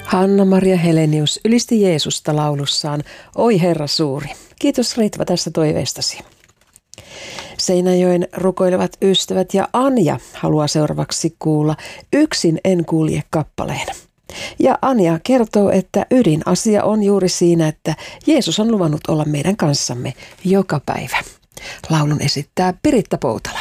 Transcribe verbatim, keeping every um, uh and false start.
Hanna-Maria Helenius ylisti Jeesusta laulussaan Oi Herra suuri. Kiitos Ritva tästä toiveestasi. Seinäjoen rukoilevat ystävät ja Anja haluaa seuraavaksi kuulla Yksin en kulje kappaleen. Ja Anja kertoo, että ydinasia on juuri siinä, että Jeesus on luvannut olla meidän kanssamme joka päivä. Laulun esittää Piritta Poutala.